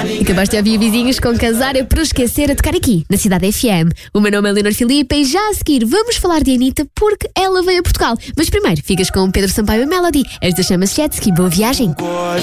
Acabaste de ouvir Vizinhos com Casar é para esquecer a tocar aqui, na Cidade FM. O meu nome é Leonor Filipe e já a seguir vamos falar de Anitta porque ela veio a Portugal. Mas primeiro ficas com Pedro Sampaio e Melody. Esta chama-se Jet Ski. Boa viagem.